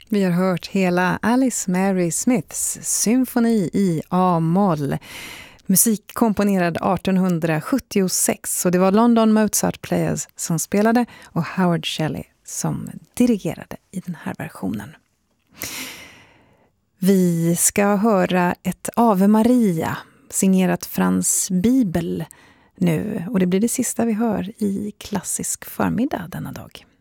Vi har hört hela Alice Mary Smiths symfoni i A-moll. Musik komponerad 1876, och det var London Mozart Players som spelade och Howard Shelley som dirigerade i den här versionen. Vi ska höra ett Ave Maria signerat Franz Bibel nu, och det blir det sista vi hör i klassisk förmiddag denna dag.